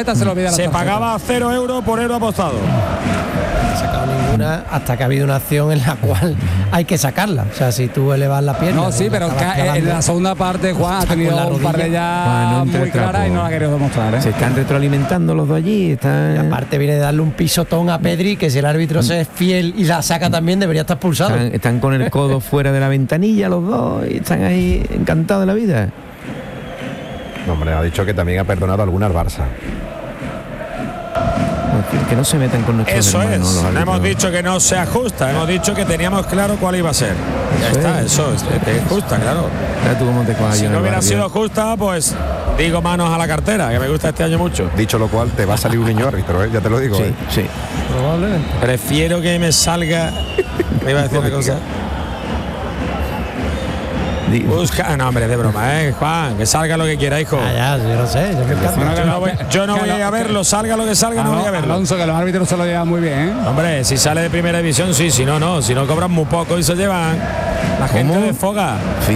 tarjeta se le olvida la Se tarjeta. pagaba 0 euros por euro apostado. No he sacado ninguna hasta que ha habido una acción en la cual hay que sacarla. O sea, si tú elevas la pierna. No, sí, pero en la segunda parte Juan ha tenido un par de ya muy claras y no la ha querido demostrar. Se están retroalimentando los dos allí. Y aparte viene de darle un pisotón a Pedri, que si el árbitro se es fiel y la saca también debería estar expulsado. Están con el codo fuera de la ventanilla los dos y están ahí encantados de la vida. No, hombre, ha dicho que también ha perdonado alguna al Barça. Que no se metan con nuestros Eso hermanos, es, los no árbitros. hemos dicho que no se ajusta, hemos dicho que teníamos claro cuál iba a ser. Ya Eso está, es. eso es justa, claro. Mira tú cómo te cojas Si yo en no el hubiera barrio. sido justa, pues digo manos a la cartera, que me gusta este año mucho. Dicho lo cual, te va a salir un niño árbitro, ya te lo digo. Sí, sí. Probablemente. Prefiero que me salga. Me iba a decir una cosa. Busca. No, hombre, de broma, Juan, que salga lo que quiera, hijo. Ya, yo no sé. Yo no voy a verlo, salga lo que salga, no voy a verlo. Alonso, que los árbitros se lo llevan muy bien, ¿eh? Hombre, si sale de primera división, sí, si no, no. Si no cobran muy poco y se llevan la gente de Foga.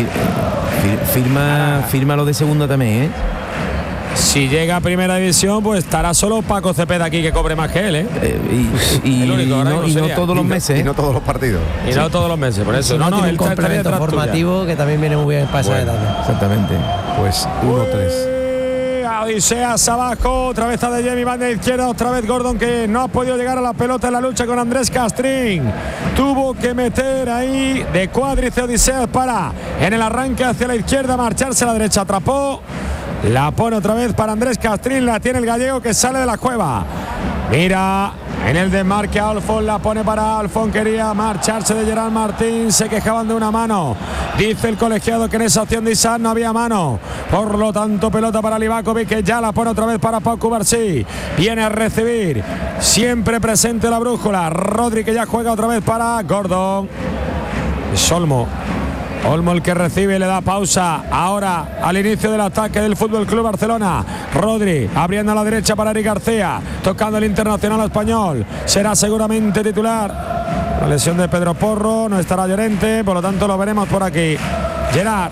Firma lo de segunda también, ¿eh? Si llega a primera división, pues estará solo Paco Cepeda aquí, que cobre más que él, ¿eh? Y El único, ahora mismo no sería. todos los meses. Y no todos los partidos. Y no todos los meses, por eso. Si No, tiene él un complemento formativo que también viene muy bien para esa edad. Exactamente. Pues 1-3. Odiseas abajo, otra vez a De Jemi, banda izquierda, otra vez Gordon, que no ha podido llegar a la pelota en la lucha con Andrés Castrín. Tuvo que meter ahí de cuádrice Odiseas para, en el arranque hacia la izquierda, marcharse a la derecha, atrapó. La pone otra vez para Andrés Castrín, la tiene el gallego que sale de la cueva. Mira, en el desmarque Alfon, la pone para Alfon, quería marcharse de Gerard Martín, se quejaban de una mano. Dice el colegiado que en esa acción de Isaac no había mano. Por lo tanto, pelota para Livakovic, que ya la pone otra vez para Pau Cubarsí. Viene a recibir, siempre presente la brújula. Rodri, que ya juega otra vez para Gordon. Es Olmo el que recibe y le da pausa ahora al inicio del ataque del Fútbol Club Barcelona. Rodri abriendo a la derecha para Eric García, tocando el internacional español, será seguramente titular. La lesión de Pedro Porro, no estará Llorente, por lo tanto lo veremos por aquí. Gerard,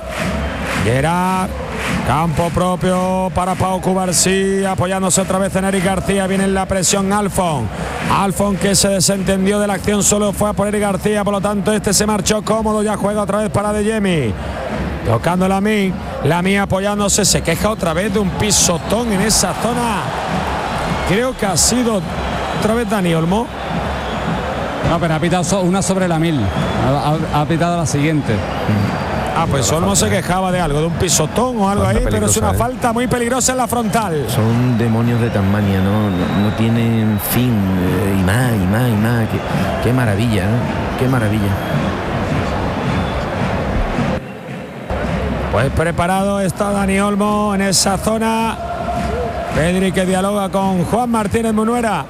campo propio para Pau Cubarsí, apoyándose otra vez en Eric García. Viene en la presión Alfon, que se desentendió de la acción, solo fue a por Eric García, por lo tanto este se marchó cómodo, ya juega otra vez para De Jemi, tocando la mía apoyándose, se queja otra vez de un pisotón en esa zona. Creo que ha sido otra vez Dani Olmo. No, pero ha pitado una sobre la 1000. Ha pitado la siguiente. Pues Olmo se quejaba de algo, de un pisotón o algo ahí, pero es una falta muy peligrosa en la frontal. Son demonios de Tasmania, no tienen fin, y más. Qué maravilla, ¿no? Qué maravilla. Pues preparado está Dani Olmo en esa zona. Pedri, que dialoga con Juan Martínez Munuera,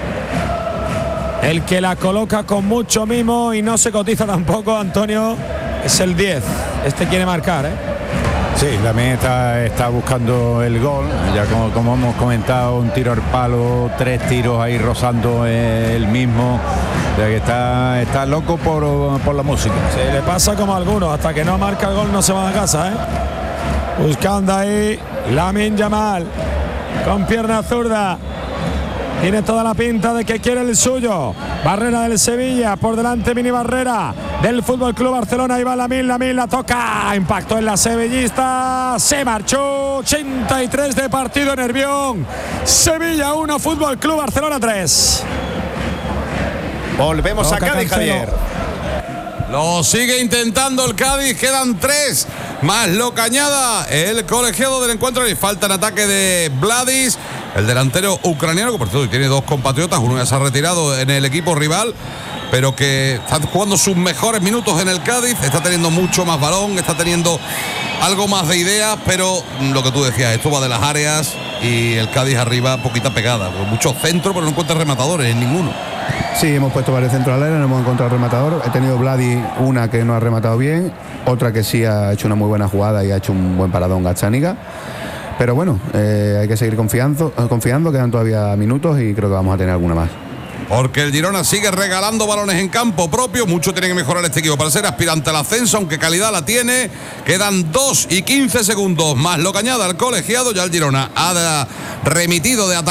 el que la coloca con mucho mimo y no se cotiza tampoco, Antonio. Es el 10. Este quiere marcar, ¿eh? Sí, también está buscando el gol. Ya como hemos comentado, un tiro al palo, 3 tiros ahí rozando el mismo. O sea que está loco por la música. Se le pasa como a algunos, hasta que no marca el gol no se va a casa, ¿eh? Buscando ahí Lamine Yamal con pierna zurda. Tiene toda la pinta de que quiere el suyo. Barrera del Sevilla, por delante Mini Barrera del Fútbol Club Barcelona. Ahí va Lamine, la toca, impactó en la sevillista, se marchó. 83 de partido, Nervión. Sevilla 1, Fútbol Club Barcelona 3. Volvemos a Cádiz, Javier. Lo sigue intentando el Cádiz, quedan 3 más lo Cañada, el colegiado del encuentro. Y falta en ataque de Vladis, el delantero ucraniano, que por cierto tiene 2 compatriotas, uno ya se ha retirado en el equipo rival, pero que está jugando sus mejores minutos en el Cádiz, está teniendo mucho más balón, está teniendo algo más de ideas, pero lo que tú decías, esto va de las áreas y el Cádiz arriba poquita pegada, con muchos centros, pero no encuentra rematadores en ninguno. Sí, hemos puesto varios centros al aire, no hemos encontrado rematador. He tenido Vladi, una que no ha rematado bien, otra que sí ha hecho una muy buena jugada y ha hecho un buen paradón Gazzaniga. Pero bueno, hay que seguir confiando, quedan todavía minutos y creo que vamos a tener alguna más. Porque el Girona sigue regalando balones en campo propio. Mucho tiene que mejorar este equipo para ser aspirante al ascenso, aunque calidad la tiene. Quedan 2 y 15 segundos más lo que añada el colegiado. Ya el Girona ha remitido de ataque